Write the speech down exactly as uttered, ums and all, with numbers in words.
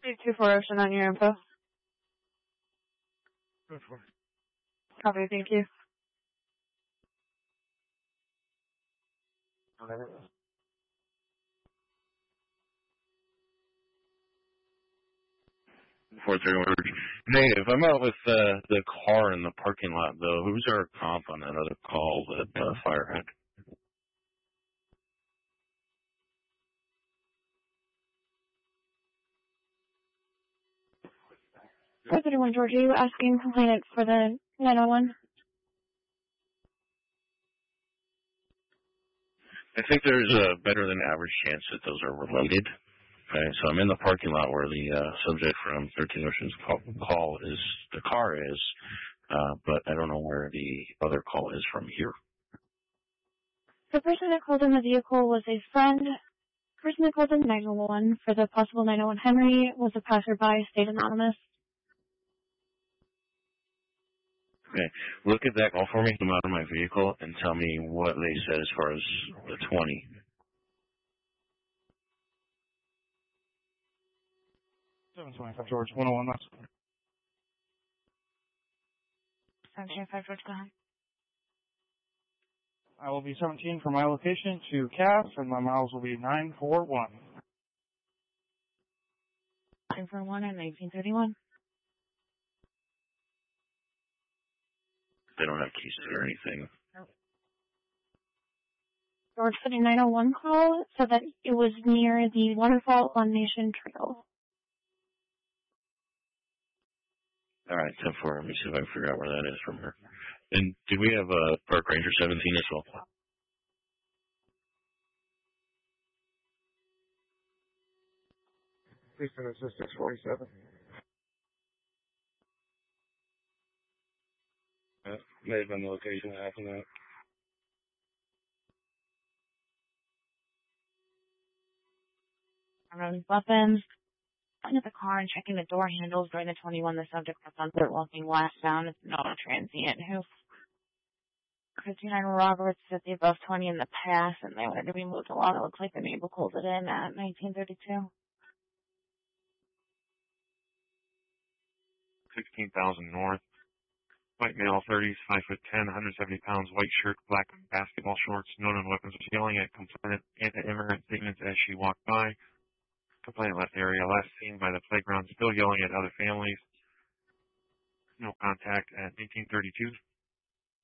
three two four Ocean on your info. Good for it. Copy, thank you. four thirty-one. Negative. I'm out with uh, the car in the parking lot, though. Who's our comp on that other call that uh, fire had? four thirty-one, George, are you asking complainant for the nine one one? I think there's a better than average chance that those are related. Okay, so I'm in the parking lot where the uh, subject from thirteen Oceans call, call is, the car is, uh, but I don't know where the other call is from here. The person that called in the vehicle was a friend. The person that called in nine one one for the possible nine one one Henry was a passerby, stayed anonymous. Okay, look at that call for me, come out of my vehicle, and tell me what they said as far as the twenty. seven twenty-five, George. one oh one, that's seven twenty-five, George, go ahead. I will be seventeen for my location to C A F, and my miles will be nine four one. nine four one and nineteen thirty-one. They don't have keys to it or anything. George, for the nine oh one call, said that it was near the Waterfall on Nation Trail. All right, ten four. Let me see if I can figure out where that is from her. And did we have a uh, Park Ranger seventeen as well? Please send us to six forty-seven. That may have been the location that happened at. Around weapons. Looking at the car and checking the door handles during the twenty-one, the subject was on foot walking westbound. It's not a transient who fifty-nine Roberts at the above twenty in the past, and they wanted to be moved along. It looks like the neighbor called it in at nineteen thirty-two. sixteen thousand north. White male, thirties, five foot ten, one hundred seventy pounds, white shirt, black basketball shorts, no known weapons, was yelling at complainant anti-immigrant statements as she walked by. Complainant left area, last seen by the playground, still yelling at other families. No contact at eighteen thirty-two.